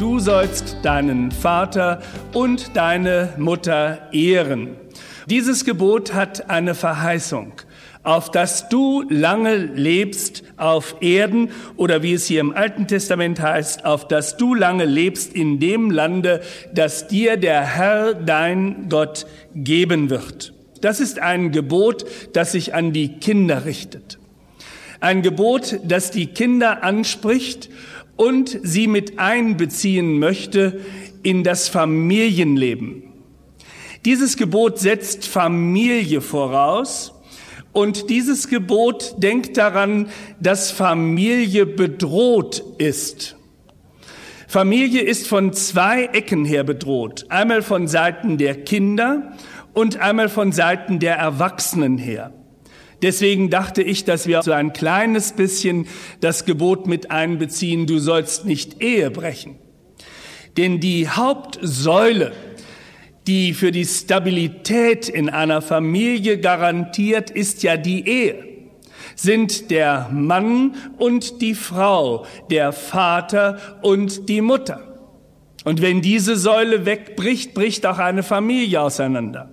du sollst deinen Vater und deine Mutter ehren. Dieses Gebot hat eine Verheißung, auf dass du lange lebst auf Erden, oder wie es hier im Alten Testament heißt, auf dass du lange lebst in dem Lande, das dir der Herr, dein Gott, geben wird. Das ist ein Gebot, das sich an die Kinder richtet. Ein Gebot, das die Kinder anspricht und sie mit einbeziehen möchte in das Familienleben. Dieses Gebot setzt Familie voraus und dieses Gebot denkt daran, dass Familie bedroht ist. Familie ist von zwei Ecken her bedroht. Einmal von Seiten der Kinder und einmal von Seiten der Erwachsenen her. Deswegen dachte ich, dass wir so ein kleines bisschen das Gebot mit einbeziehen, du sollst nicht Ehe brechen. Denn die Hauptsäule, die für die Stabilität in einer Familie garantiert, ist ja die Ehe. Sind der Mann und die Frau, der Vater und die Mutter. Und wenn diese Säule wegbricht, bricht auch eine Familie auseinander.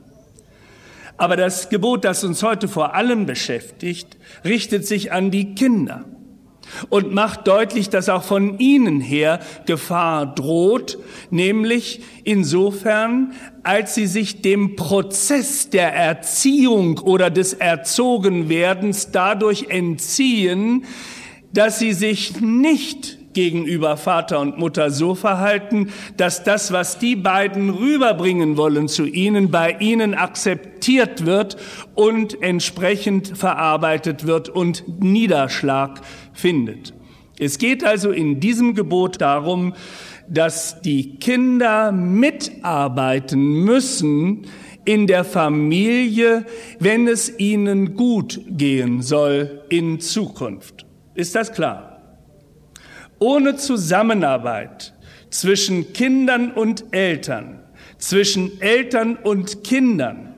Aber das Gebot, das uns heute vor allem beschäftigt, richtet sich an die Kinder und macht deutlich, dass auch von ihnen her Gefahr droht, nämlich insofern, als sie sich dem Prozess der Erziehung oder des Erzogenwerdens dadurch entziehen, dass sie sich nicht gegenüber Vater und Mutter so verhalten, dass das, was die beiden rüberbringen wollen zu ihnen, bei ihnen akzeptiert wird und entsprechend verarbeitet wird und Niederschlag findet. Es geht also in diesem Gebot darum, dass die Kinder mitarbeiten müssen in der Familie, wenn es ihnen gut gehen soll in Zukunft. Ist das klar? Ohne Zusammenarbeit zwischen Kindern und Eltern, zwischen Eltern und Kindern,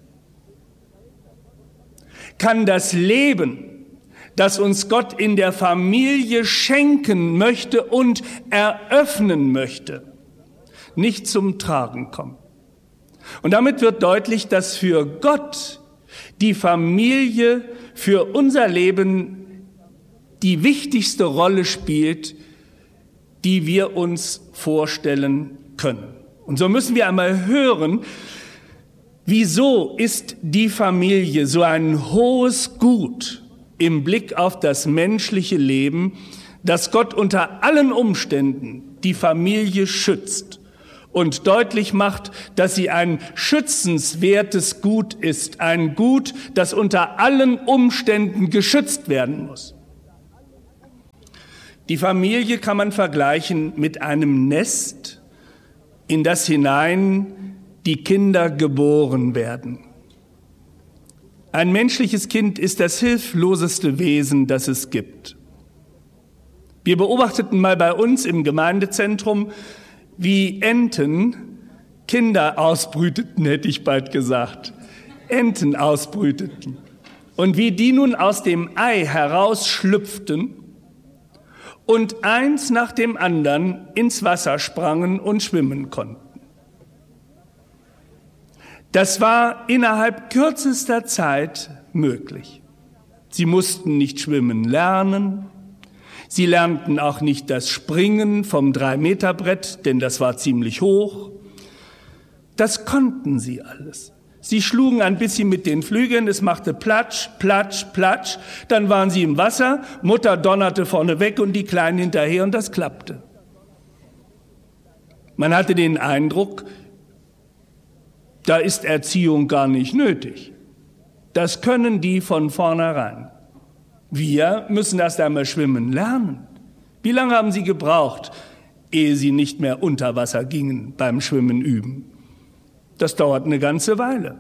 kann das Leben, das uns Gott in der Familie schenken möchte und eröffnen möchte, nicht zum Tragen kommen. Und damit wird deutlich, dass für Gott die Familie für unser Leben die wichtigste Rolle spielt, die wir uns vorstellen können. Und so müssen wir einmal hören, wieso ist die Familie so ein hohes Gut im Blick auf das menschliche Leben, dass Gott unter allen Umständen die Familie schützt und deutlich macht, dass sie ein schützenswertes Gut ist, ein Gut, das unter allen Umständen geschützt werden muss. Die Familie kann man vergleichen mit einem Nest, in das hinein die Kinder geboren werden. Ein menschliches Kind ist das hilfloseste Wesen, das es gibt. Wir beobachteten mal bei uns im Gemeindezentrum, wie Enten Kinder ausbrüteten, hätte ich bald gesagt. Enten ausbrüteten. Und wie die nun aus dem Ei herausschlüpften und eins nach dem anderen ins Wasser sprangen und schwimmen konnten. Das war innerhalb kürzester Zeit möglich. Sie mussten nicht schwimmen lernen, sie lernten auch nicht das Springen vom 3-Meter-Brett, denn das war ziemlich hoch. Das konnten sie alles. Sie schlugen ein bisschen mit den Flügeln, es machte Platsch, Platsch, Platsch. Dann waren sie im Wasser, Mutter donnerte vorne weg und die Kleinen hinterher und das klappte. Man hatte den Eindruck, da ist Erziehung gar nicht nötig. Das können die von vornherein. Wir müssen erst einmal schwimmen lernen. Wie lange haben Sie gebraucht, ehe Sie nicht mehr unter Wasser gingen beim Schwimmen üben? Das dauert eine ganze Weile.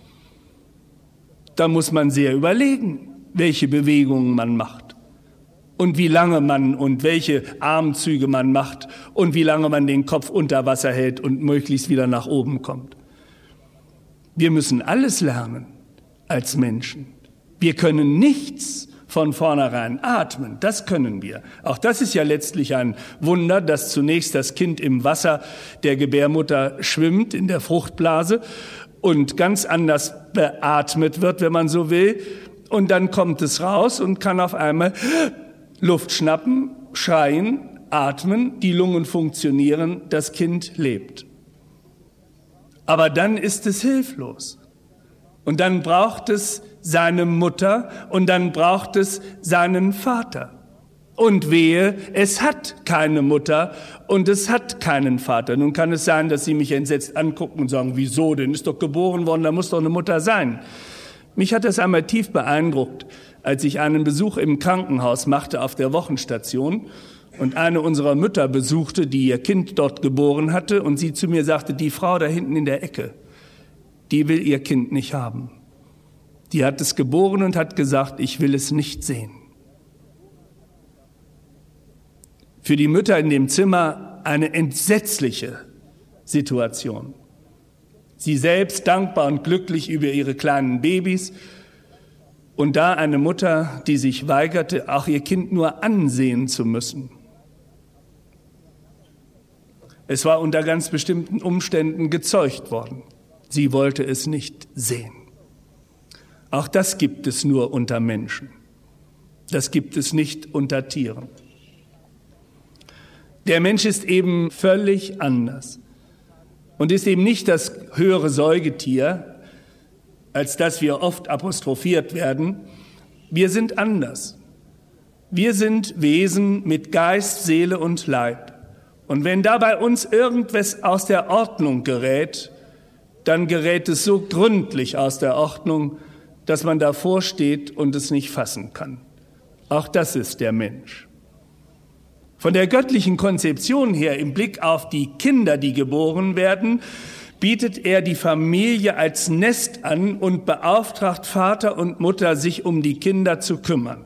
Da muss man sehr überlegen, welche Bewegungen man macht und wie lange man und welche Armzüge man macht und wie lange man den Kopf unter Wasser hält und möglichst wieder nach oben kommt. Wir müssen alles lernen als Menschen. Wir können nichts von vornherein atmen. Das können wir. Auch das ist ja letztlich ein Wunder, dass zunächst das Kind im Wasser der Gebärmutter schwimmt, in der Fruchtblase, und ganz anders beatmet wird, wenn man so will. Und dann kommt es raus und kann auf einmal Luft schnappen, schreien, atmen, die Lungen funktionieren, das Kind lebt. Aber dann ist es hilflos. Und dann braucht es seine Mutter und dann braucht es seinen Vater. Und wehe, es hat keine Mutter und es hat keinen Vater. Nun kann es sein, dass Sie mich entsetzt angucken und sagen, wieso denn? Ist doch geboren worden, da muss doch eine Mutter sein. Mich hat das einmal tief beeindruckt, als ich einen Besuch im Krankenhaus machte auf der Wochenstation und eine unserer Mütter besuchte, die ihr Kind dort geboren hatte, und sie zu mir sagte, die Frau da hinten in der Ecke, die will ihr Kind nicht haben. Die hat es geboren und hat gesagt, ich will es nicht sehen. Für die Mütter in dem Zimmer eine entsetzliche Situation. Sie selbst dankbar und glücklich über ihre kleinen Babys und da eine Mutter, die sich weigerte, auch ihr Kind nur ansehen zu müssen. Es war unter ganz bestimmten Umständen gezeugt worden. Sie wollte es nicht sehen. Auch das gibt es nur unter Menschen. Das gibt es nicht unter Tieren. Der Mensch ist eben völlig anders und ist eben nicht das höhere Säugetier, als das wir oft apostrophiert werden. Wir sind anders. Wir sind Wesen mit Geist, Seele und Leib. Und wenn da bei uns irgendwas aus der Ordnung gerät, dann gerät es so gründlich aus der Ordnung, dass man davor steht und es nicht fassen kann. Auch das ist der Mensch. Von der göttlichen Konzeption her, im Blick auf die Kinder, die geboren werden, bietet er die Familie als Nest an und beauftragt Vater und Mutter, sich um die Kinder zu kümmern.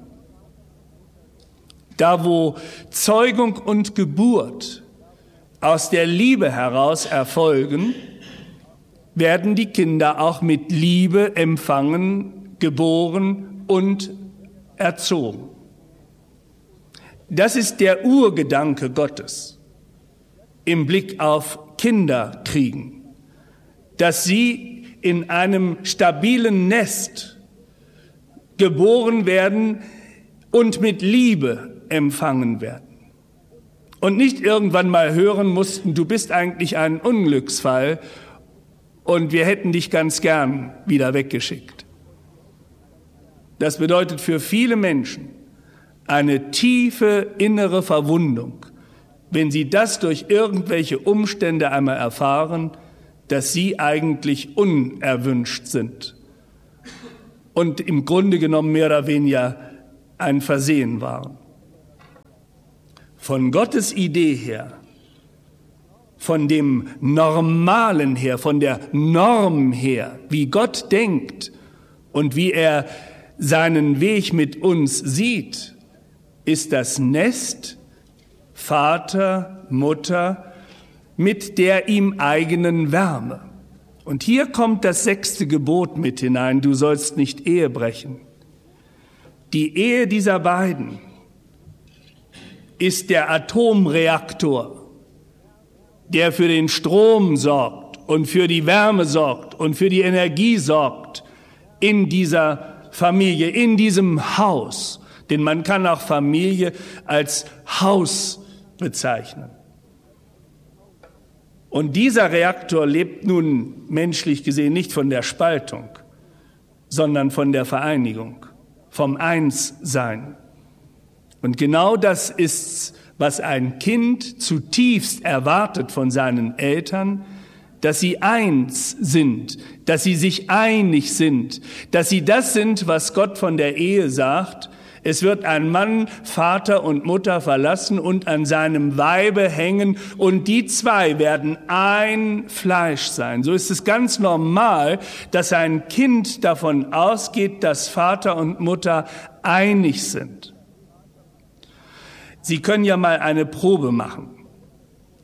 Da, wo Zeugung und Geburt aus der Liebe heraus erfolgen, werden die Kinder auch mit Liebe empfangen, geboren und erzogen. Das ist der Urgedanke Gottes im Blick auf Kinderkriegen, dass sie in einem stabilen Nest geboren werden und mit Liebe empfangen werden. Und nicht irgendwann mal hören mussten, du bist eigentlich ein Unglücksfall und wir hätten dich ganz gern wieder weggeschickt. Das bedeutet für viele Menschen eine tiefe innere Verwundung, wenn sie das durch irgendwelche Umstände einmal erfahren, dass sie eigentlich unerwünscht sind und im Grunde genommen mehr oder weniger ein Versehen waren. Von Gottes Idee her, von dem Normalen her, von der Norm her, wie Gott denkt und wie er seinen Weg mit uns sieht, ist das Nest Vater, Mutter mit der ihm eigenen Wärme. Und hier kommt das 6. Gebot mit hinein, du sollst nicht Ehe brechen. Die Ehe dieser beiden ist der Atomreaktor, der für den Strom sorgt und für die Wärme sorgt und für die Energie sorgt in dieser Familie, in diesem Haus. Denn man kann auch Familie als Haus bezeichnen. Und dieser Reaktor lebt nun menschlich gesehen nicht von der Spaltung, sondern von der Vereinigung, vom Einssein. Und genau das ist's, was ein Kind zutiefst erwartet von seinen Eltern, dass sie eins sind, dass sie sich einig sind, dass sie das sind, was Gott von der Ehe sagt. Es wird ein Mann Vater und Mutter verlassen und an seinem Weibe hängen und die zwei werden ein Fleisch sein. So ist es ganz normal, dass ein Kind davon ausgeht, dass Vater und Mutter einig sind. Sie können ja mal eine Probe machen.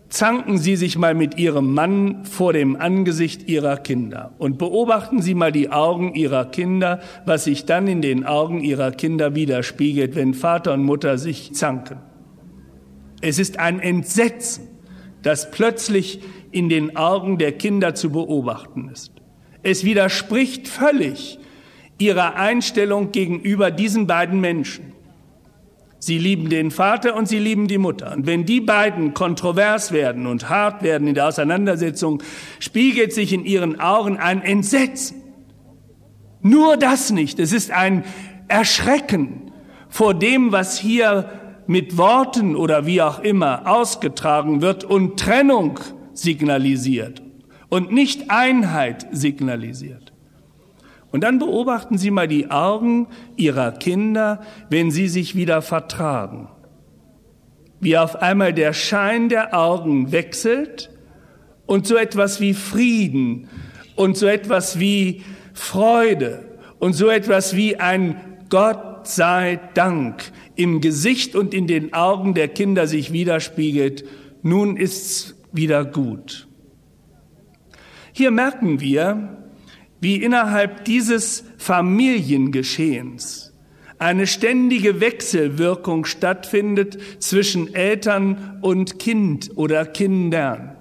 zanken Sie sich mal mit Ihrem Mann vor dem Angesicht Ihrer Kinder und beobachten Sie mal die Augen Ihrer Kinder, was sich dann in den Augen Ihrer Kinder widerspiegelt, wenn Vater und Mutter sich zanken. Es ist ein Entsetzen, das plötzlich in den Augen der Kinder zu beobachten ist. Es widerspricht völlig ihrer Einstellung gegenüber diesen beiden Menschen. Sie lieben den Vater und sie lieben die Mutter. Und wenn die beiden kontrovers werden und hart werden in der Auseinandersetzung, spiegelt sich in ihren Augen ein Entsetzen. Nur das nicht. Es ist ein Erschrecken vor dem, was hier mit Worten oder wie auch immer ausgetragen wird und Trennung signalisiert und nicht Einheit signalisiert. Und dann beobachten Sie mal die Augen Ihrer Kinder, wenn sie sich wieder vertragen. Wie auf einmal der Schein der Augen wechselt und so etwas wie Frieden und so etwas wie Freude und so etwas wie ein Gott sei Dank im Gesicht und in den Augen der Kinder sich widerspiegelt. Nun ist's wieder gut. Hier merken wir, wie innerhalb dieses Familiengeschehens eine ständige Wechselwirkung stattfindet zwischen Eltern und Kind oder Kindern.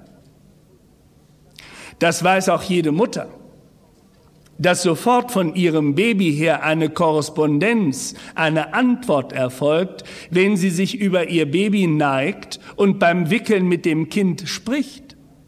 Das weiß auch jede Mutter, dass sofort von ihrem Baby her eine Korrespondenz, eine Antwort erfolgt, wenn sie sich über ihr Baby neigt und beim Wickeln mit dem Kind spricht.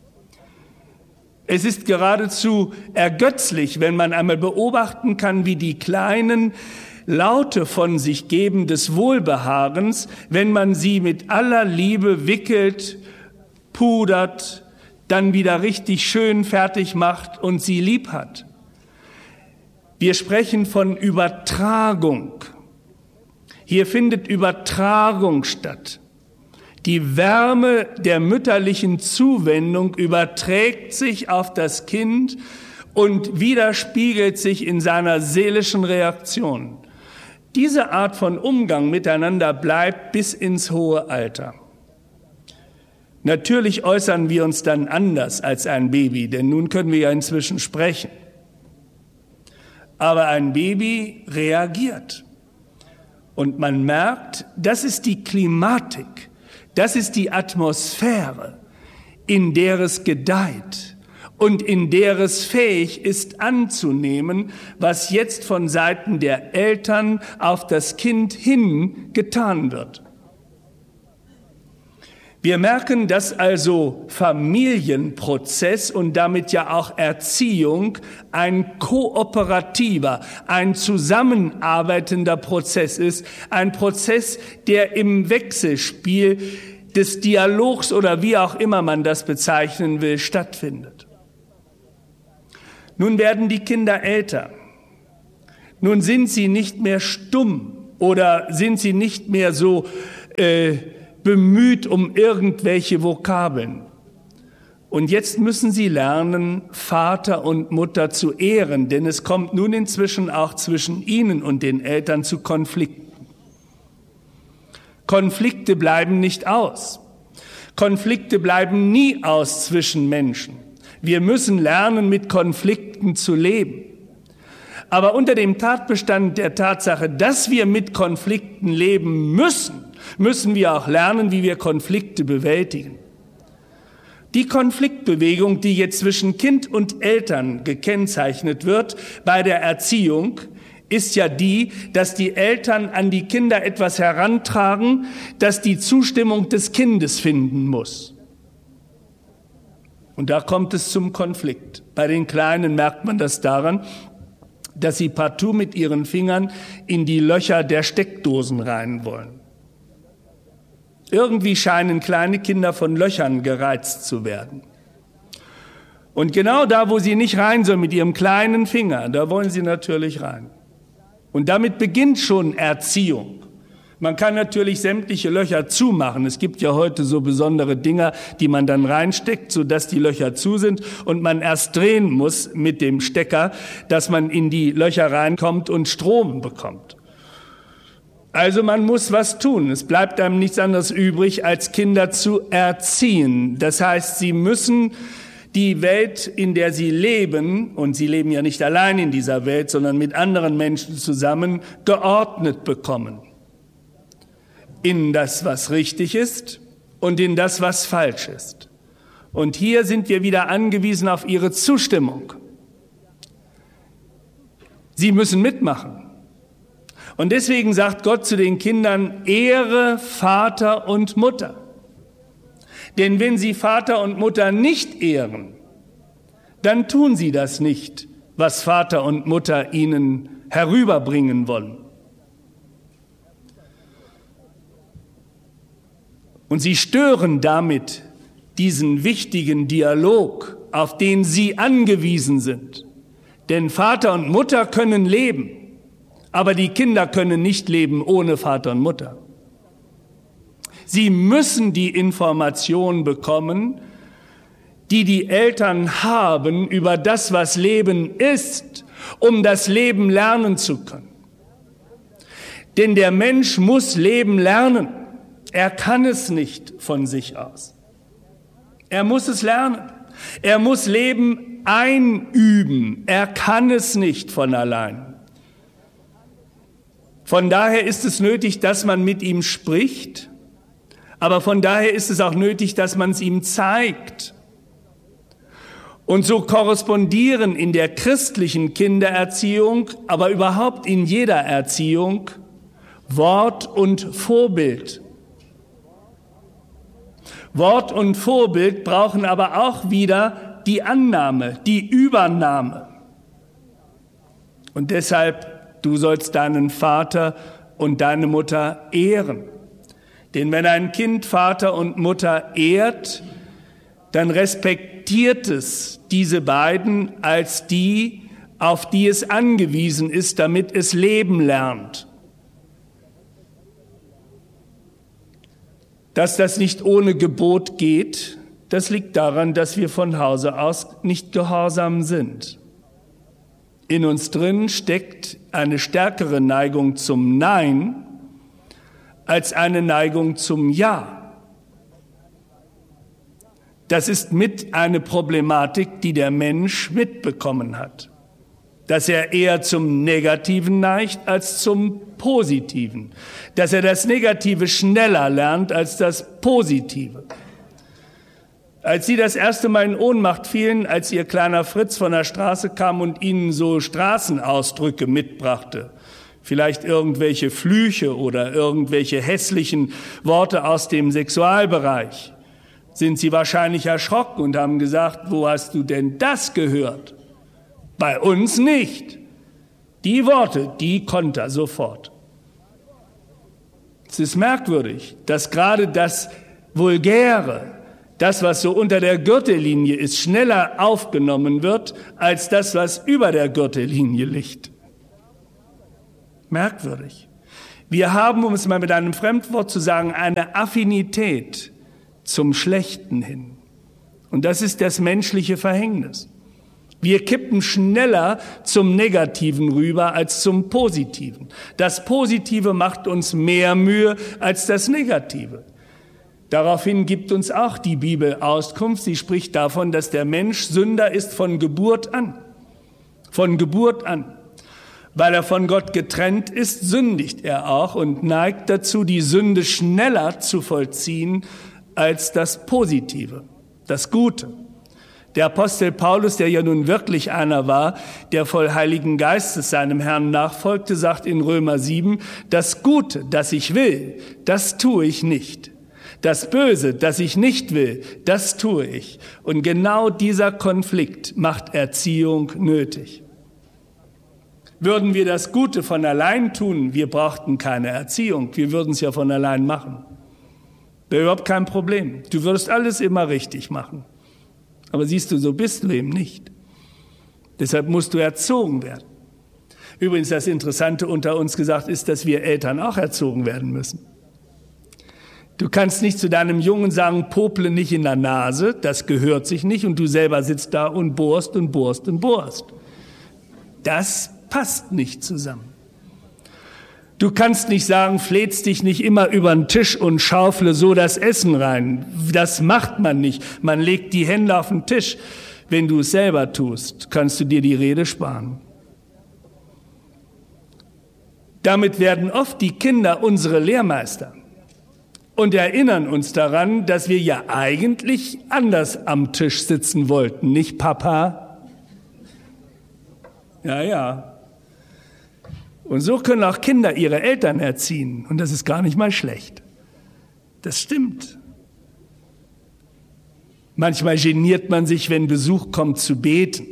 Es ist geradezu ergötzlich, wenn man einmal beobachten kann, wie die Kleinen Laute von sich geben des Wohlbehagens, wenn man sie mit aller Liebe wickelt, pudert, dann wieder richtig schön fertig macht und sie lieb hat. Wir sprechen von Übertragung. Hier findet Übertragung statt. Die Wärme der mütterlichen Zuwendung überträgt sich auf das Kind und widerspiegelt sich in seiner seelischen Reaktion. Diese Art von Umgang miteinander bleibt bis ins hohe Alter. Natürlich äußern wir uns dann anders als ein Baby, denn nun können wir ja inzwischen sprechen. Aber ein Baby reagiert. Und man merkt, das ist die Klimatik. Das ist die Atmosphäre, in der es gedeiht und in der es fähig ist anzunehmen, was jetzt von Seiten der Eltern auf das Kind hin getan wird. Wir merken, dass also Familienprozess und damit ja auch Erziehung ein kooperativer, ein zusammenarbeitender Prozess ist, ein Prozess, der im Wechselspiel des Dialogs oder wie auch immer man das bezeichnen will, stattfindet. Nun werden die Kinder älter. Nun sind sie nicht mehr stumm oder sind sie nicht mehr so bemüht um irgendwelche Vokabeln. Und jetzt müssen sie lernen, Vater und Mutter zu ehren, denn es kommt nun inzwischen auch zwischen ihnen und den Eltern zu Konflikten. Konflikte bleiben nicht aus. Konflikte bleiben nie aus zwischen Menschen. Wir müssen lernen, mit Konflikten zu leben. Aber unter dem Tatbestand der Tatsache, dass wir mit Konflikten leben müssen wir auch lernen, wie wir Konflikte bewältigen. Die Konfliktbewegung, die jetzt zwischen Kind und Eltern gekennzeichnet wird bei der Erziehung, ist ja die, dass die Eltern an die Kinder etwas herantragen, das die Zustimmung des Kindes finden muss. Und da kommt es zum Konflikt. Bei den Kleinen merkt man das daran, dass sie partout mit ihren Fingern in die Löcher der Steckdosen rein wollen. Irgendwie scheinen kleine Kinder von Löchern gereizt zu werden. Und genau da, wo sie nicht rein sollen mit ihrem kleinen Finger, da wollen sie natürlich rein. Und damit beginnt schon Erziehung. Man kann natürlich sämtliche Löcher zumachen. Es gibt ja heute so besondere Dinger, die man dann reinsteckt, sodass die Löcher zu sind und man erst drehen muss mit dem Stecker, dass man in die Löcher reinkommt und Strom bekommt. Also man muss was tun. Es bleibt einem nichts anderes übrig, als Kinder zu erziehen. Das heißt, sie müssen die Welt, in der sie leben, und sie leben ja nicht allein in dieser Welt, sondern mit anderen Menschen zusammen, geordnet bekommen. In das, was richtig ist und in das, was falsch ist. Und hier sind wir wieder angewiesen auf ihre Zustimmung. Sie müssen mitmachen. Und deswegen sagt Gott zu den Kindern, ehre Vater und Mutter. Denn wenn sie Vater und Mutter nicht ehren, dann tun sie das nicht, was Vater und Mutter ihnen herüberbringen wollen. Und sie stören damit diesen wichtigen Dialog, auf den sie angewiesen sind. Denn Vater und Mutter können leben, aber die Kinder können nicht leben ohne Vater und Mutter. Sie müssen die Information bekommen, die die Eltern haben über das, was Leben ist, um das Leben lernen zu können. Denn der Mensch muss Leben lernen. Er kann es nicht von sich aus. Er muss es lernen. Er muss Leben einüben. Er kann es nicht von allein. Von daher ist es nötig, dass man mit ihm spricht. Aber von daher ist es auch nötig, dass man es ihm zeigt. Und so korrespondieren in der christlichen Kindererziehung, aber überhaupt in jeder Erziehung, Wort und Vorbild. Wort und Vorbild brauchen aber auch wieder die Annahme, die Übernahme. Und deshalb, du sollst deinen Vater und deine Mutter ehren. Denn wenn ein Kind Vater und Mutter ehrt, dann respektiert es diese beiden als die, auf die es angewiesen ist, damit es leben lernt. Dass das nicht ohne Gebot geht, das liegt daran, dass wir von Hause aus nicht gehorsam sind. In uns drin steckt eine stärkere Neigung zum Nein als eine Neigung zum Ja. Das ist mit eine Problematik, die der Mensch mitbekommen hat. Dass er eher zum Negativen neigt als zum Positiven. Dass er das Negative schneller lernt als das Positive. Als Sie das erste Mal in Ohnmacht fielen, als Ihr kleiner Fritz von der Straße kam und Ihnen so Straßenausdrücke mitbrachte, vielleicht irgendwelche Flüche oder irgendwelche hässlichen Worte aus dem Sexualbereich, sind Sie wahrscheinlich erschrocken und haben gesagt, wo hast du denn das gehört? Bei uns nicht. Die Worte, die konnte er sofort. Es ist merkwürdig, dass gerade das Vulgäre, das, was so unter der Gürtellinie ist, schneller aufgenommen wird, als das, was über der Gürtellinie liegt. Merkwürdig. Wir haben, um es mal mit einem Fremdwort zu sagen, eine Affinität zum Schlechten hin. Und das ist das menschliche Verhängnis. Wir kippen schneller zum Negativen rüber als zum Positiven. Das Positive macht uns mehr Mühe als das Negative. Daraufhin gibt uns auch die Bibel Auskunft. Sie spricht davon, dass der Mensch Sünder ist von Geburt an. Von Geburt an. Weil er von Gott getrennt ist, sündigt er auch und neigt dazu, die Sünde schneller zu vollziehen als das Positive, das Gute. Der Apostel Paulus, der ja nun wirklich einer war, der voll Heiligen Geistes seinem Herrn nachfolgte, sagt in Römer 7, das Gute, das ich will, das tue ich nicht. Das Böse, das ich nicht will, das tue ich. Und genau dieser Konflikt macht Erziehung nötig. Würden wir das Gute von allein tun, wir brauchten keine Erziehung, wir würden es ja von allein machen. Wäre überhaupt kein Problem. Du würdest alles immer richtig machen. Aber siehst du, so bist du eben nicht. Deshalb musst du erzogen werden. Übrigens, das Interessante unter uns gesagt ist, dass wir Eltern auch erzogen werden müssen. Du kannst nicht zu deinem Jungen sagen, pople nicht in der Nase, das gehört sich nicht, und du selber sitzt da und bohrst und bohrst und bohrst. Das passt nicht zusammen. Du kannst nicht sagen, flätst dich nicht immer über den Tisch und schaufle so das Essen rein. Das macht man nicht. Man legt die Hände auf den Tisch. Wenn du es selber tust, kannst du dir die Rede sparen. Damit werden oft die Kinder unsere Lehrmeister und erinnern uns daran, dass wir ja eigentlich anders am Tisch sitzen wollten, nicht Papa? Ja, ja. Und so können auch Kinder ihre Eltern erziehen. Und das ist gar nicht mal schlecht. Das stimmt. Manchmal geniert man sich, wenn Besuch kommt, zu beten.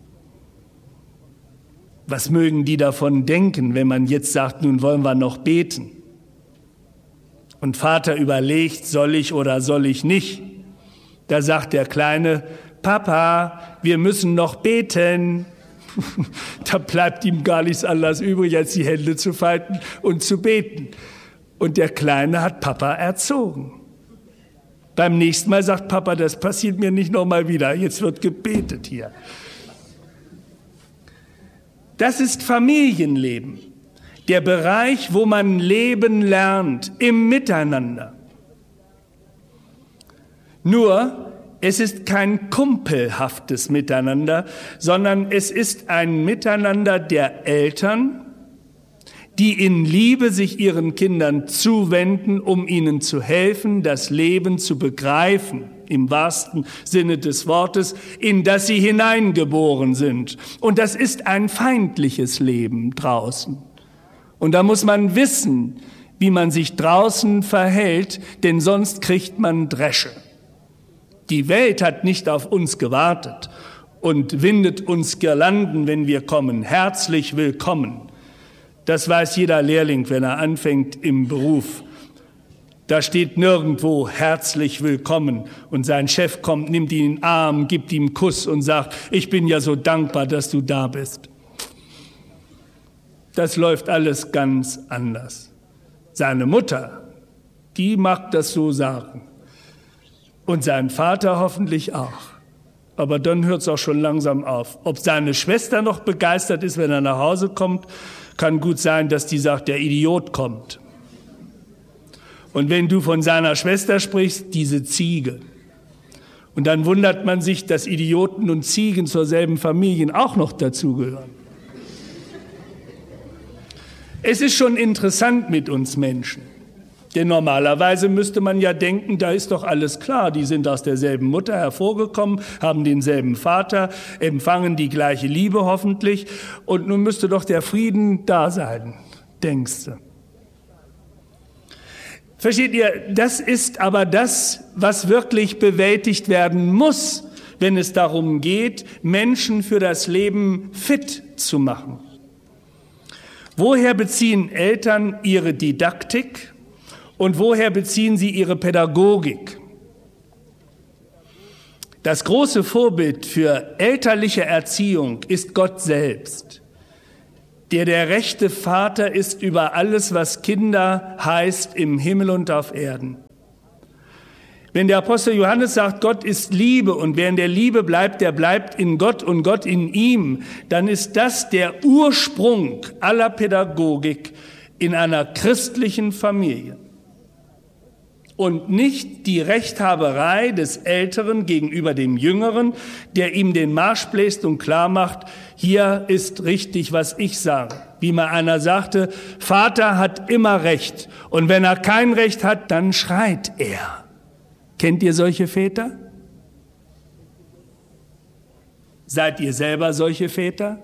Was mögen die davon denken, wenn man jetzt sagt, nun wollen wir noch beten? Und Vater überlegt, soll ich oder soll ich nicht? Da sagt der Kleine, Papa, wir müssen noch beten. Da bleibt ihm gar nichts anderes übrig, als die Hände zu falten und zu beten. Und der Kleine hat Papa erzogen. Beim nächsten Mal sagt Papa, das passiert mir nicht nochmal wieder, jetzt wird gebetet hier. Das ist Familienleben, der Bereich, wo man leben lernt, im Miteinander. Nur, es ist kein kumpelhaftes Miteinander, sondern es ist ein Miteinander der Eltern, die in Liebe sich ihren Kindern zuwenden, um ihnen zu helfen, das Leben zu begreifen, im wahrsten Sinne des Wortes, in das sie hineingeboren sind. Und das ist ein feindliches Leben draußen. Und da muss man wissen, wie man sich draußen verhält, denn sonst kriegt man Dresche. Die Welt hat nicht auf uns gewartet und windet uns Girlanden, wenn wir kommen. Herzlich willkommen. Das weiß jeder Lehrling, wenn er anfängt im Beruf. Da steht nirgendwo herzlich willkommen und sein Chef kommt, nimmt ihn in den Arm, gibt ihm einen Kuss und sagt, ich bin ja so dankbar, dass du da bist. Das läuft alles ganz anders. Seine Mutter, die mag das so sagen. Und sein Vater hoffentlich auch. Aber dann hört es auch schon langsam auf. Ob seine Schwester noch begeistert ist, wenn er nach Hause kommt, kann gut sein, dass die sagt, der Idiot kommt. Und wenn du von seiner Schwester sprichst, diese Ziege. Und dann wundert man sich, dass Idioten und Ziegen zur selben Familie auch noch dazugehören. Es ist schon interessant mit uns Menschen. Denn normalerweise müsste man ja denken, da ist doch alles klar. Die sind aus derselben Mutter hervorgekommen, haben denselben Vater, empfangen die gleiche Liebe hoffentlich. Und nun müsste doch der Frieden da sein, denkst du. Versteht ihr, das ist aber das, was wirklich bewältigt werden muss, wenn es darum geht, Menschen für das Leben fit zu machen. Woher beziehen Eltern ihre Didaktik? Und woher beziehen sie ihre Pädagogik? Das große Vorbild für elterliche Erziehung ist Gott selbst, der rechte Vater ist über alles, was Kinder heißt, im Himmel und auf Erden. Wenn der Apostel Johannes sagt, Gott ist Liebe und wer in der Liebe bleibt, der bleibt in Gott und Gott in ihm, dann ist das der Ursprung aller Pädagogik in einer christlichen Familie. Und nicht die Rechthaberei des Älteren gegenüber dem Jüngeren, der ihm den Marsch bläst und klar macht, hier ist richtig, was ich sage. Wie mal einer sagte, Vater hat immer Recht und wenn er kein Recht hat, dann schreit er. Kennt ihr solche Väter? Seid ihr selber solche Väter?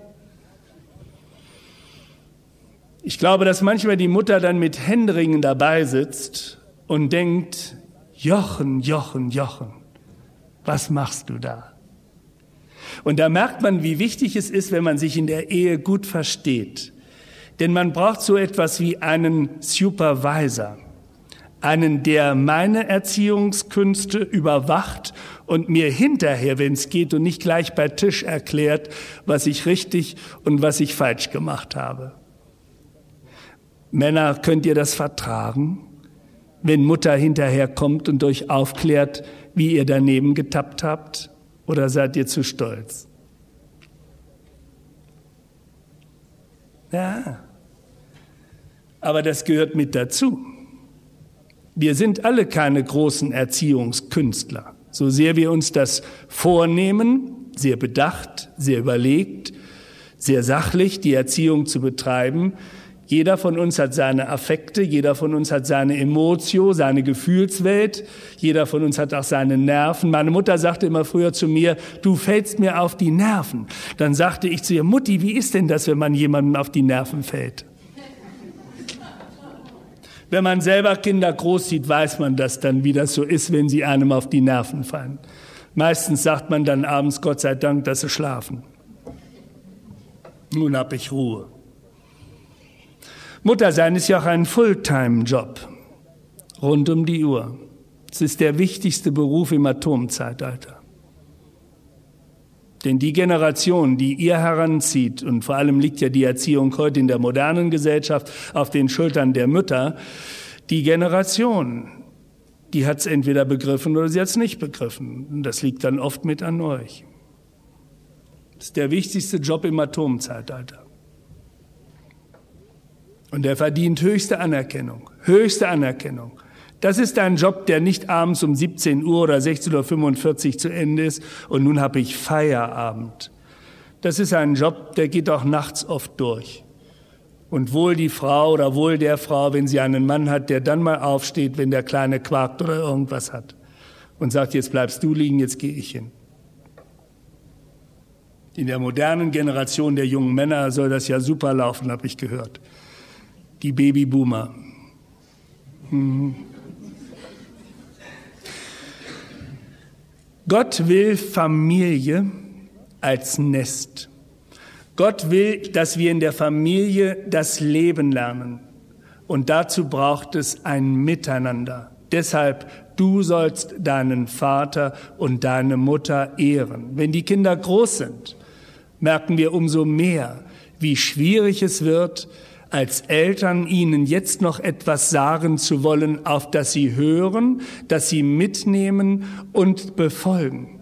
Ich glaube, dass manchmal die Mutter dann mit Händeringen dabei sitzt und denkt, Jochen, Jochen, Jochen, was machst du da? Und da merkt man, wie wichtig es ist, wenn man sich in der Ehe gut versteht. Denn man braucht so etwas wie einen Supervisor, einen, der meine Erziehungskünste überwacht und mir hinterher, wenn es geht und nicht gleich bei Tisch erklärt, was ich richtig und was ich falsch gemacht habe. Männer, könnt ihr das vertragen? Wenn Mutter hinterher kommt und euch aufklärt, wie ihr daneben getappt habt? Oder seid ihr zu stolz? Ja. Aber das gehört mit dazu. Wir sind alle keine großen Erziehungskünstler. So sehr wir uns das vornehmen, sehr bedacht, sehr überlegt, sehr sachlich die Erziehung zu betreiben, jeder von uns hat seine Affekte, jeder von uns hat seine Emotio, seine Gefühlswelt, jeder von uns hat auch seine Nerven. Meine Mutter sagte immer früher zu mir, du fällst mir auf die Nerven. Dann sagte ich zu ihr, Mutti, wie ist denn das, wenn man jemandem auf die Nerven fällt? Wenn man selber Kinder großzieht, weiß man das dann, wie das so ist, wenn sie einem auf die Nerven fallen. Meistens sagt man dann abends, Gott sei Dank, dass sie schlafen. Nun habe ich Ruhe. Muttersein ist ja auch ein Fulltime-Job, rund um die Uhr. Es ist der wichtigste Beruf im Atomzeitalter. Denn die Generation, die ihr heranzieht, und vor allem liegt ja die Erziehung heute in der modernen Gesellschaft auf den Schultern der Mütter, die Generation, die hat es entweder begriffen oder sie hat es nicht begriffen. Und das liegt dann oft mit an euch. Das ist der wichtigste Job im Atomzeitalter. Und er verdient höchste Anerkennung, höchste Anerkennung. Das ist ein Job, der nicht abends um 17 Uhr oder 16.45 Uhr zu Ende ist und nun habe ich Feierabend. Das ist ein Job, der geht auch nachts oft durch. Und wohl die Frau oder wohl der Frau, wenn sie einen Mann hat, der dann mal aufsteht, wenn der Kleine quakt oder irgendwas hat und sagt, jetzt bleibst du liegen, jetzt gehe ich hin. In der modernen Generation der jungen Männer soll das ja super laufen, habe ich gehört. Die Babyboomer. Gott will Familie als Nest. Gott will, dass wir in der Familie das Leben lernen. Und dazu braucht es ein Miteinander. Deshalb, du sollst deinen Vater und deine Mutter ehren. Wenn die Kinder groß sind, merken wir umso mehr, wie schwierig es wird, als Eltern ihnen jetzt noch etwas sagen zu wollen, auf das sie hören, das sie mitnehmen und befolgen.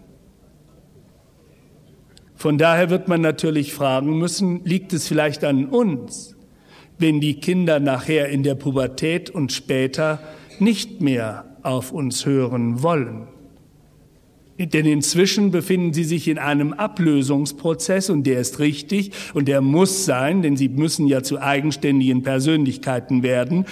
Von daher wird man natürlich fragen müssen, liegt es vielleicht an uns, wenn die Kinder nachher in der Pubertät und später nicht mehr auf uns hören wollen? Denn inzwischen befinden sie sich in einem Ablösungsprozess und der ist richtig und der muss sein, denn sie müssen ja zu eigenständigen Persönlichkeiten werden,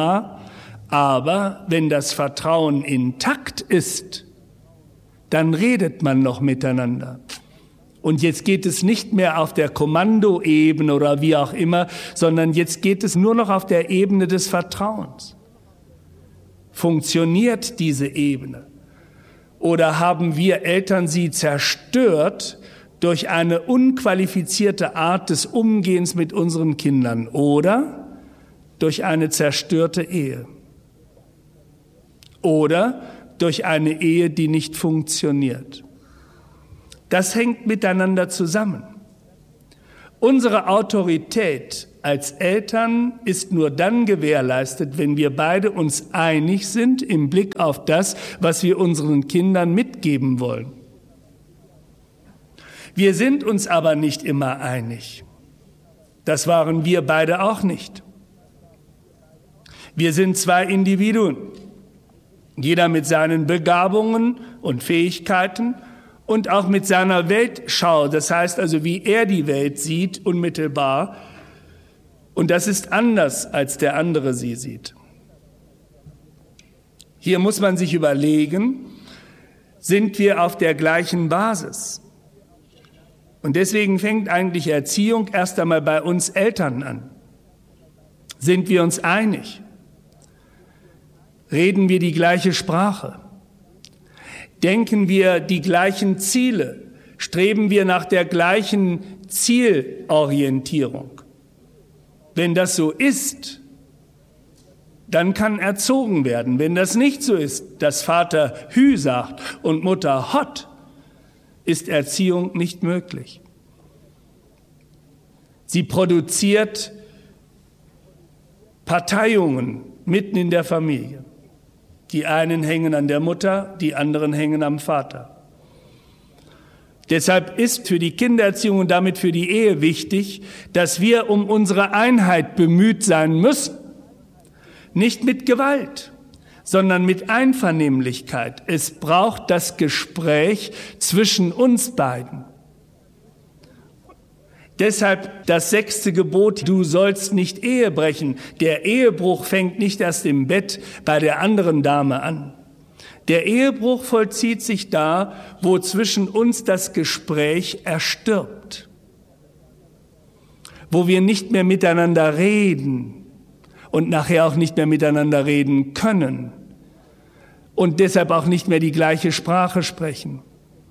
aber wenn das Vertrauen intakt ist, dann redet man noch miteinander. Und jetzt geht es nicht mehr auf der Kommandoebene oder wie auch immer, sondern jetzt geht es nur noch auf der Ebene des Vertrauens. Funktioniert diese Ebene? Oder haben wir Eltern sie zerstört durch eine unqualifizierte Art des Umgehens mit unseren Kindern oder durch eine zerstörte Ehe? Oder durch eine Ehe, die nicht funktioniert? Das hängt miteinander zusammen. Unsere Autorität als Eltern ist nur dann gewährleistet, wenn wir beide uns einig sind im Blick auf das, was wir unseren Kindern mitgeben wollen. Wir sind uns aber nicht immer einig. Das waren wir beide auch nicht. Wir sind zwei Individuen, jeder mit seinen Begabungen und Fähigkeiten und auch mit seiner Weltschau, das heißt also, wie er die Welt sieht, unmittelbar. Und das ist anders, als der andere sie sieht. Hier muss man sich überlegen, sind wir auf der gleichen Basis? Und deswegen fängt eigentlich Erziehung erst einmal bei uns Eltern an. Sind wir uns einig? Reden wir die gleiche Sprache? Denken wir die gleichen Ziele? Streben wir nach der gleichen Zielorientierung? Wenn das so ist, dann kann erzogen werden. Wenn das nicht so ist, dass Vater Hü sagt und Mutter Hott, ist Erziehung nicht möglich. Sie produziert Parteiungen mitten in der Familie. Die einen hängen an der Mutter, die anderen hängen am Vater. Deshalb ist für die Kindererziehung und damit für die Ehe wichtig, dass wir um unsere Einheit bemüht sein müssen. nicht mit Gewalt, sondern mit Einvernehmlichkeit. Es braucht das Gespräch zwischen uns beiden. Deshalb das 6. Gebot, du sollst nicht Ehe brechen. Der Ehebruch fängt nicht erst im Bett bei der anderen Dame an. Der Ehebruch vollzieht sich da, wo zwischen uns das Gespräch erstirbt. Wo wir nicht mehr miteinander reden und nachher auch nicht mehr miteinander reden können und deshalb auch nicht mehr die gleiche Sprache sprechen.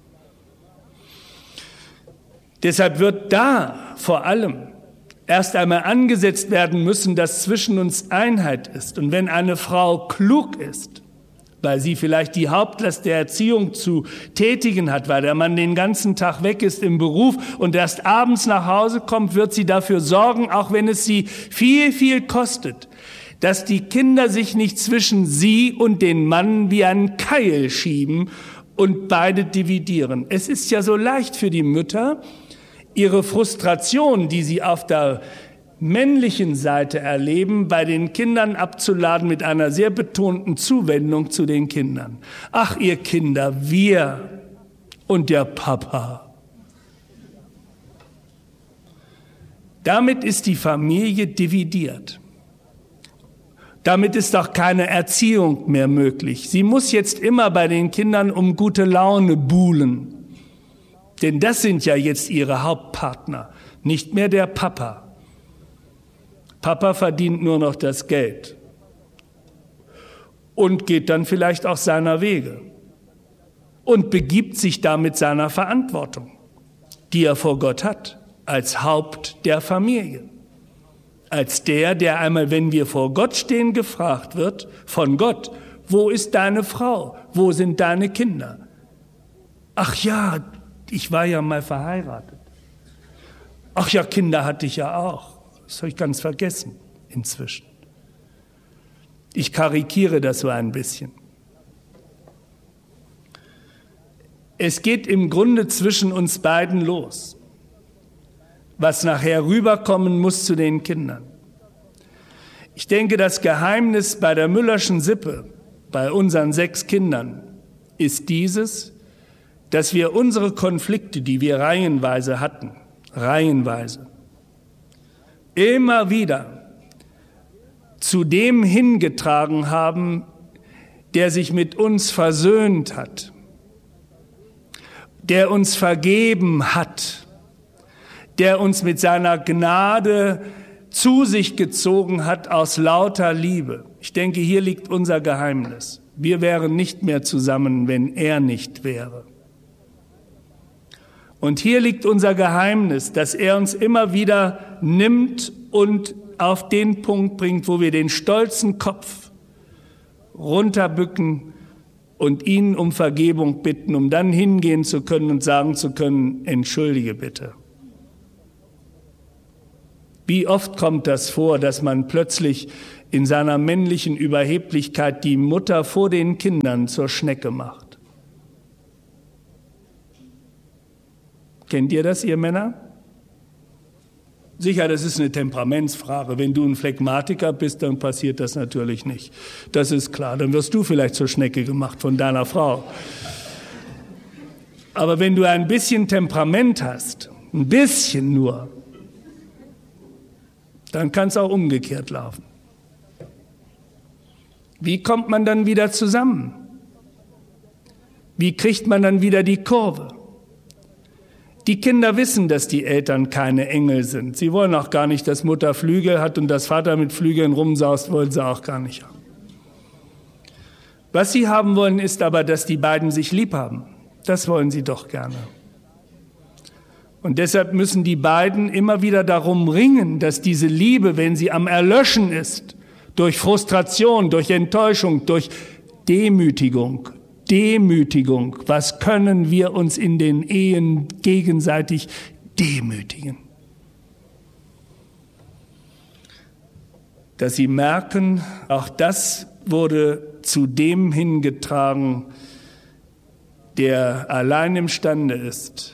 Deshalb wird da vor allem erst einmal angesetzt werden müssen, dass zwischen uns Einheit ist. Und wenn eine Frau klug ist, weil sie vielleicht die Hauptlast der Erziehung zu tätigen hat, weil der Mann den ganzen Tag weg ist im Beruf und erst abends nach Hause kommt, wird sie dafür sorgen, auch wenn es sie viel, viel kostet, dass die Kinder sich nicht zwischen sie und den Mann wie einen Keil schieben und beide dividieren. Es ist ja so leicht für die Mütter, ihre Frustration, die sie auf der männlichen Seite erleben, bei den Kindern abzuladen mit einer sehr betonten Zuwendung zu den Kindern. Ach, ihr Kinder, wir und der Papa. Damit ist die Familie dividiert. Damit ist auch keine Erziehung mehr möglich. Sie muss jetzt immer bei den Kindern um gute Laune buhlen. Denn das sind ja jetzt ihre Hauptpartner, nicht mehr der Papa. Papa verdient nur noch das Geld und geht dann vielleicht auch seiner Wege und begibt sich damit seiner Verantwortung, die er vor Gott hat, als Haupt der Familie. Als der einmal, wenn wir vor Gott stehen, gefragt wird von Gott, wo ist deine Frau, wo sind deine Kinder? Ach ja, ich war ja mal verheiratet. Ach ja, Kinder hatte ich ja auch. Das habe ich ganz vergessen inzwischen. Ich karikiere das so ein bisschen. Es geht im Grunde zwischen uns beiden los, was nachher rüberkommen muss zu den Kindern. Ich denke, das Geheimnis bei der Müllerschen Sippe, bei unseren 6 Kindern, ist dieses, dass wir unsere Konflikte, die wir reihenweise hatten, immer wieder zu dem hingetragen haben, der sich mit uns versöhnt hat, der uns vergeben hat, der uns mit seiner Gnade zu sich gezogen hat aus lauter Liebe. Ich denke, hier liegt unser Geheimnis. Wir wären nicht mehr zusammen, wenn er nicht wäre. Und hier liegt unser Geheimnis, dass er uns immer wieder nimmt und auf den Punkt bringt, wo wir den stolzen Kopf runterbücken und ihn um Vergebung bitten, um dann hingehen zu können und sagen zu können, entschuldige bitte. Wie oft kommt das vor, dass man plötzlich in seiner männlichen Überheblichkeit die Mutter vor den Kindern zur Schnecke macht? Kennt ihr das, ihr Männer? Sicher, das ist eine Temperamentsfrage. Wenn du ein Phlegmatiker bist, dann passiert das natürlich nicht. Das ist klar. Dann wirst du vielleicht zur Schnecke gemacht von deiner Frau. Aber wenn du ein bisschen Temperament hast, ein bisschen nur, dann kann es auch umgekehrt laufen. Wie kommt man dann wieder zusammen? Wie kriegt man dann wieder die Kurve? Die Kinder wissen, dass die Eltern keine Engel sind. Sie wollen auch gar nicht, dass Mutter Flügel hat und dass Vater mit Flügeln rumsaust, wollen sie auch gar nicht haben. Was sie haben wollen, ist aber, dass die beiden sich lieb haben. Das wollen sie doch gerne. Und deshalb müssen die beiden immer wieder darum ringen, dass diese Liebe, wenn sie am Erlöschen ist, durch Frustration, durch Enttäuschung, durch Demütigung, was können wir uns in den Ehen gegenseitig demütigen? Dass sie merken, auch das wurde zu dem hingetragen, der allein imstande ist,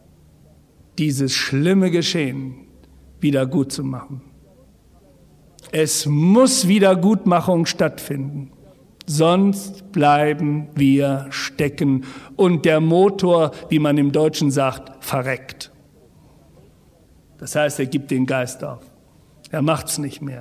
dieses schlimme Geschehen wieder gut zu machen. Es muss Wiedergutmachung stattfinden. Sonst bleiben wir stecken und der Motor, wie man im Deutschen sagt, verreckt. Das heißt, er gibt den Geist auf. Er macht's nicht mehr.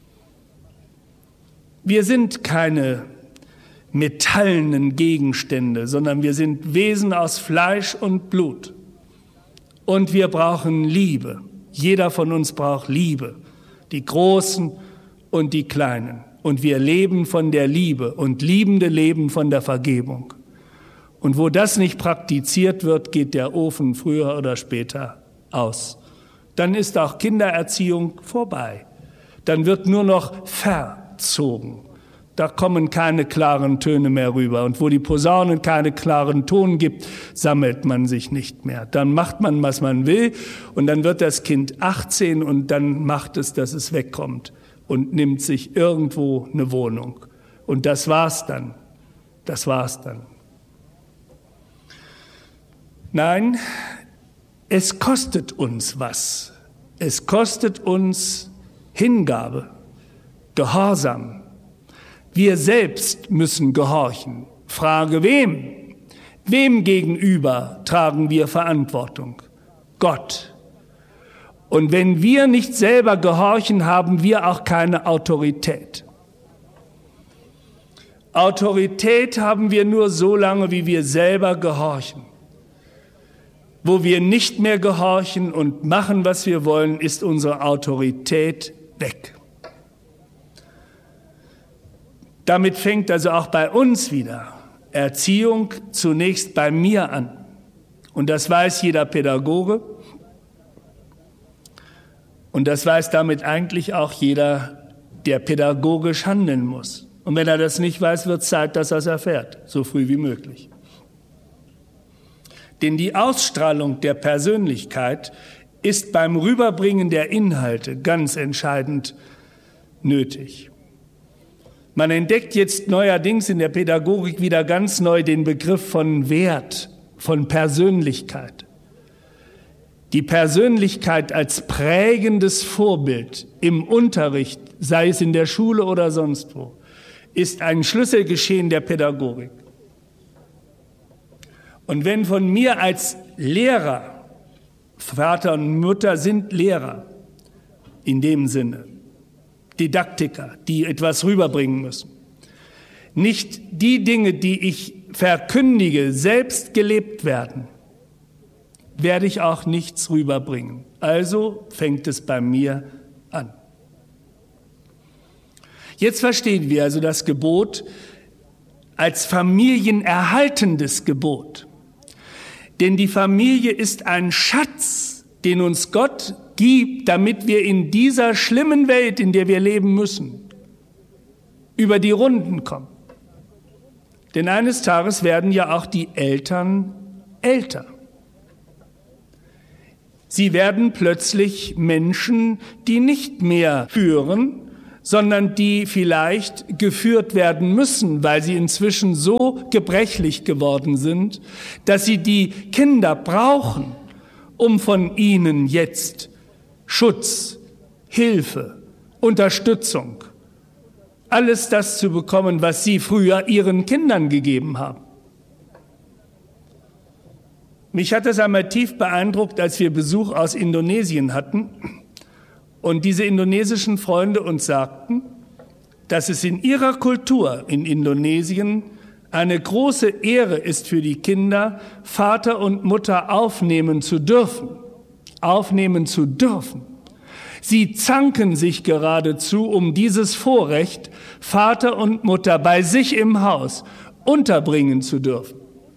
Wir sind keine metallenen Gegenstände, sondern wir sind Wesen aus Fleisch und Blut. Und wir brauchen Liebe. Jeder von uns braucht Liebe. Die Großen und die Kleinen. Und wir leben von der Liebe und Liebende leben von der Vergebung. Und wo das nicht praktiziert wird, geht der Ofen früher oder später aus. Dann ist auch Kindererziehung vorbei. Dann wird nur noch verzogen. Da kommen keine klaren Töne mehr rüber. Und wo die Posaunen keine klaren Ton gibt, sammelt man sich nicht mehr. Dann macht man, was man will. Und dann wird das Kind 18 und dann macht es, dass es wegkommt. Und nimmt sich irgendwo eine Wohnung. Und das war's dann. Das war's dann. Nein, es kostet uns was. Es kostet uns Hingabe, Gehorsam. Wir selbst müssen gehorchen. Frage wem? Wem gegenüber tragen wir Verantwortung? Gott. Und wenn wir nicht selber gehorchen, haben wir auch keine Autorität. Autorität haben wir nur so lange, wie wir selber gehorchen. Wo wir nicht mehr gehorchen und machen, was wir wollen, ist unsere Autorität weg. Damit fängt also auch bei uns wieder Erziehung zunächst bei mir an. Und das weiß jeder Pädagoge. Und das weiß damit eigentlich auch jeder, der pädagogisch handeln muss. Und wenn er das nicht weiß, wird es Zeit, dass er es erfährt, so früh wie möglich. Denn die Ausstrahlung der Persönlichkeit ist beim Rüberbringen der Inhalte ganz entscheidend nötig. Man entdeckt jetzt neuerdings in der Pädagogik wieder ganz neu den Begriff von Wert, von Persönlichkeit. Die Persönlichkeit als prägendes Vorbild im Unterricht, sei es in der Schule oder sonst wo, ist ein Schlüsselgeschehen der Pädagogik. Und wenn von mir als Lehrer, Vater und Mutter sind Lehrer in dem Sinne, Didaktiker, die etwas rüberbringen müssen, nicht die Dinge, die ich verkündige, selbst gelebt werden, werde ich auch nichts rüberbringen. Also fängt es bei mir an. Jetzt verstehen wir also das Gebot als familienerhaltendes Gebot. Denn die Familie ist ein Schatz, den uns Gott gibt, damit wir in dieser schlimmen Welt, in der wir leben müssen, über die Runden kommen. Denn eines Tages werden ja auch die Eltern älter. Sie werden plötzlich Menschen, die nicht mehr führen, sondern die vielleicht geführt werden müssen, weil sie inzwischen so gebrechlich geworden sind, dass sie die Kinder brauchen, um von ihnen jetzt Schutz, Hilfe, Unterstützung, alles das zu bekommen, was sie früher ihren Kindern gegeben haben. Mich hat das einmal tief beeindruckt, als wir Besuch aus Indonesien hatten und diese indonesischen Freunde uns sagten, dass es in ihrer Kultur in Indonesien eine große Ehre ist für die Kinder, Vater und Mutter aufnehmen zu dürfen. Aufnehmen zu dürfen. Sie zanken sich geradezu um dieses Vorrecht, Vater und Mutter bei sich im Haus unterbringen zu dürfen.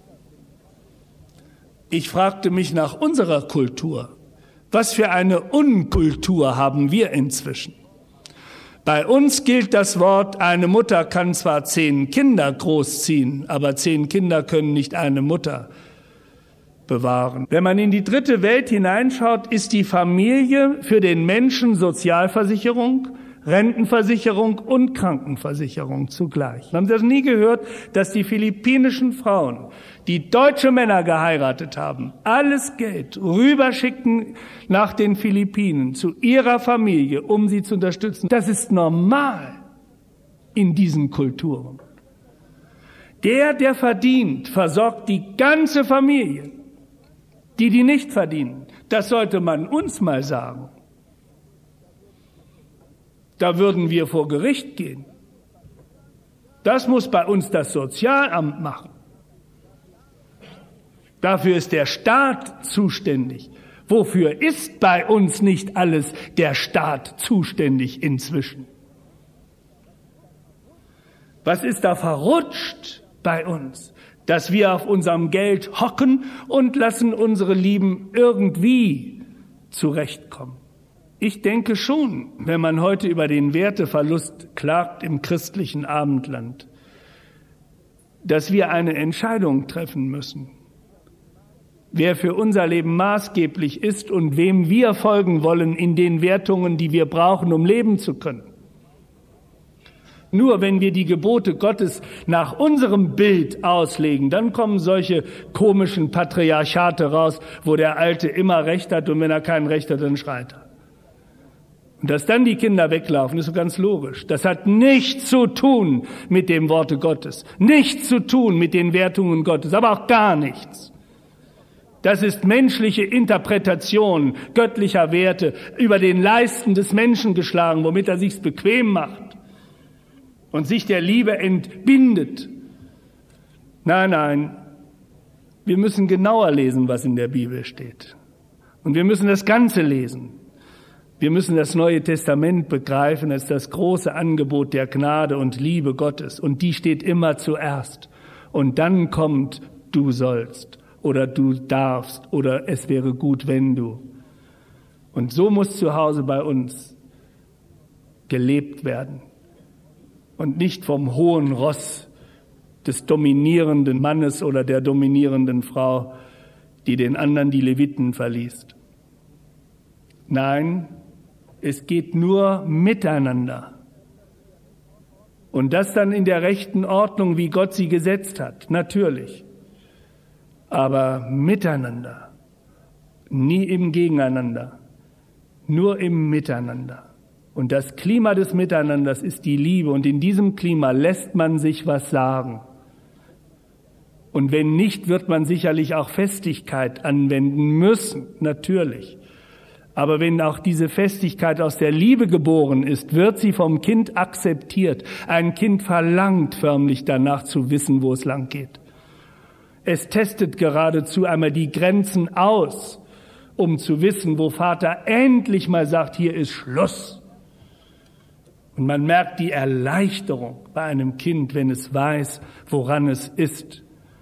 Ich fragte mich nach unserer Kultur. Was für eine Unkultur haben wir inzwischen? Bei uns gilt das Wort, eine Mutter kann zwar 10 Kinder großziehen, aber 10 Kinder können nicht eine Mutter bewahren. Wenn man in die dritte Welt hineinschaut, ist die Familie für den Menschen Sozialversicherung, Rentenversicherung und Krankenversicherung zugleich. Haben Sie das nie gehört, dass die philippinischen Frauen, die deutsche Männer geheiratet haben, alles Geld rüberschicken nach den Philippinen zu ihrer Familie, um sie zu unterstützen? Das ist normal in diesen Kulturen. Der verdient, versorgt die ganze Familie. Die nicht verdienen, das sollte man uns mal sagen. Da würden wir vor Gericht gehen. Das muss bei uns das Sozialamt machen. Dafür ist der Staat zuständig. Wofür ist bei uns nicht alles der Staat zuständig inzwischen? Was ist da verrutscht bei uns? Dass wir auf unserem Geld hocken und lassen unsere Lieben irgendwie zurechtkommen. Ich denke schon, wenn man heute über den Werteverlust klagt im christlichen Abendland, dass wir eine Entscheidung treffen müssen. Wer für unser Leben maßgeblich ist und wem wir folgen wollen in den Wertungen, die wir brauchen, um leben zu können. Nur wenn wir die Gebote Gottes nach unserem Bild auslegen, dann kommen solche komischen Patriarchate raus, wo der Alte immer Recht hat und wenn er kein Recht hat, dann schreit er. Und dass dann die Kinder weglaufen, ist so ganz logisch. Das hat nichts zu tun mit dem Worte Gottes, nichts zu tun mit den Wertungen Gottes, aber auch gar nichts. Das ist menschliche Interpretation göttlicher Werte über den Leisten des Menschen geschlagen, womit er sich's bequem macht und sich der Liebe entbindet. Nein, wir müssen genauer lesen, was in der Bibel steht. Und wir müssen das Ganze lesen. Wir müssen das Neue Testament begreifen als das große Angebot der Gnade und Liebe Gottes. Und die steht immer zuerst. Und dann kommt, du sollst oder du darfst oder es wäre gut, wenn du. Und so muss zu Hause bei uns gelebt werden. Und nicht vom hohen Ross des dominierenden Mannes oder der dominierenden Frau, die den anderen die Leviten verliest. Nein, es geht nur miteinander. Und das dann in der rechten Ordnung, wie Gott sie gesetzt hat, natürlich. Aber miteinander, nie im Gegeneinander, nur im Miteinander. Und das Klima des Miteinanders ist die Liebe. Und in diesem Klima lässt man sich was sagen. Und wenn nicht, wird man sicherlich auch Festigkeit anwenden müssen, natürlich. Aber wenn auch diese Festigkeit aus der Liebe geboren ist, wird sie vom Kind akzeptiert. Ein Kind verlangt förmlich danach zu wissen, wo es lang geht. Es testet geradezu einmal die Grenzen aus, um zu wissen, wo Vater endlich mal sagt, hier ist Schluss. Und man merkt die Erleichterung bei einem Kind, wenn es weiß, woran es ist.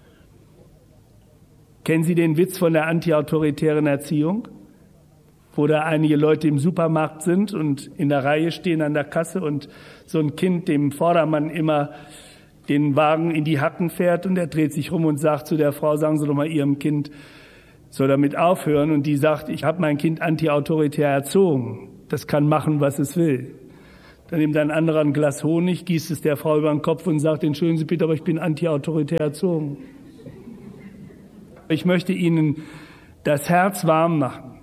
Kennen Sie den Witz von der antiautoritären Erziehung? Wo da einige Leute im Supermarkt sind und in der Reihe stehen an der Kasse und so ein Kind dem Vordermann immer den Wagen in die Hacken fährt und er dreht sich rum und sagt zu der Frau, sagen Sie doch mal Ihrem Kind, soll damit aufhören. Und die sagt, ich habe mein Kind antiautoritär erzogen. Das kann machen, was es will. Dann nimmt ein anderer ein Glas Honig, gießt es der Frau über den Kopf und sagt, entschuldigen Sie bitte, aber ich bin antiautoritär erzogen. Ich möchte Ihnen das Herz warm machen.